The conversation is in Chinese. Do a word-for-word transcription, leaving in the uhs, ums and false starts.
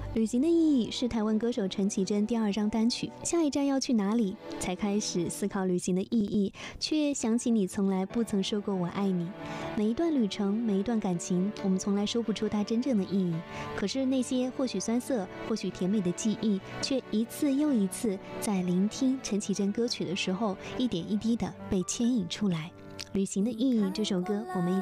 旅行的意义是台湾歌手陈绮贞第二张单曲。下一站要去哪里？才开始思考旅行的意义，却想起你从来不曾说过我爱你。每一段旅程，每一段感情，我们从来说不出它真正的意义。可是那些或许酸涩，或许甜美的记忆，却一次又一次在聆听陈绮贞歌曲的时候，一点一滴的被牵引出来。旅行的意义这首歌，我们一